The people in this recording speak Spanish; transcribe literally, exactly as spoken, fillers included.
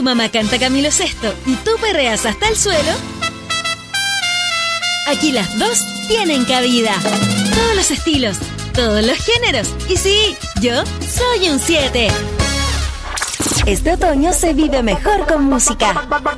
mamá canta Camilo Sesto y tú perreas hasta el suelo, aquí las dos tienen cabida. Todos los estilos, todos los géneros. Y sí, yo soy un siete. Este otoño se vive mejor con música.